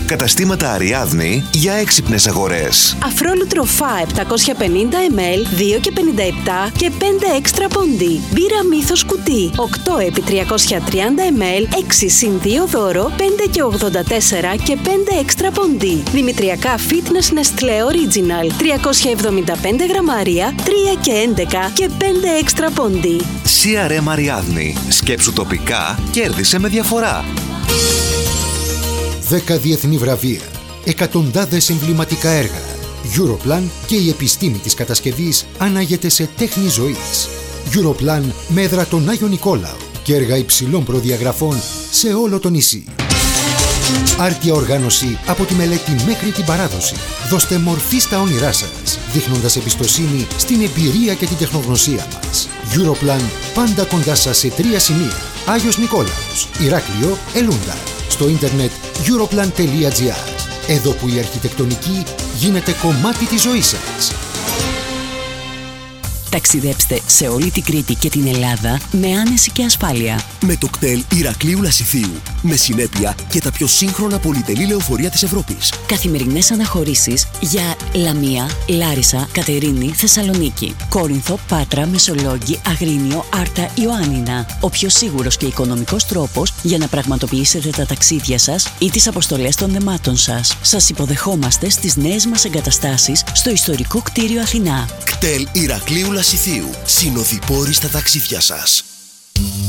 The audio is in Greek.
Καταστήματα Αριάδνη για έξυπνες αγορές. Αφρόλουτρο Φα 750 ml, 2 και 57 και 5 έξτρα πόντι. Μπύρα Μύθος κουτί 8 επί 330 ml, 6 συν 2 δώρο, 5 και 84 και 5 έξτρα πόντι. Δημητριακά Fitness Nestlé Original 375 γραμμάρια, 3 και 11 και 5 έξτρα πόντι. CRM Αριάδνη. Σκέψου τοπικά, κέρδισε με διαφορά. 10 διεθνή βραβεία, εκατοντάδες εμβληματικά έργα. Europlan και η επιστήμη της κατασκευής ανάγεται σε τέχνη ζωής. Europlan με έδρα τον Άγιο Νικόλαο και έργα υψηλών προδιαγραφών σε όλο το νησί. Άρτια οργάνωση από τη μελέτη μέχρι την παράδοση. Δώστε μορφή στα όνειρά σας, δείχνοντας εμπιστοσύνη στην εμπειρία και την τεχνογνωσία μας. Europlan, πάντα κοντά σας σε 3 σημεία. Άγιος Νικόλαος, Ηράκλειο, Ελούντα. Στο ίντερνετ europlan.gr. Εδώ που η αρχιτεκτονική γίνεται κομμάτι της ζωής σας. Ταξιδέψτε σε όλη την Κρήτη και την Ελλάδα με άνεση και ασφάλεια. Με το κτέλ Ηρακλείου Λασιθίου. Με συνέπεια και τα πιο σύγχρονα πολυτελή λεωφορεία της Ευρώπης. Καθημερινές αναχωρήσεις για Λαμία, Λάρισα, Κατερίνη, Θεσσαλονίκη, Κόρινθο, Πάτρα, Μεσολόγγι, Αγρίνιο, Άρτα, Ιωάννινα. Ο πιο σίγουρος και οικονομικός τρόπος για να πραγματοποιήσετε τα ταξίδια σας ή τις αποστολές των δεμάτων σας. Σας υποδεχόμαστε στις νέες μας εγκαταστάσεις στο ιστορικό κτίριο Αθηνά. Κτέλ Ηρακλείου Λασιθίου. Συνοδοιπόροι στα ταξίδια σας.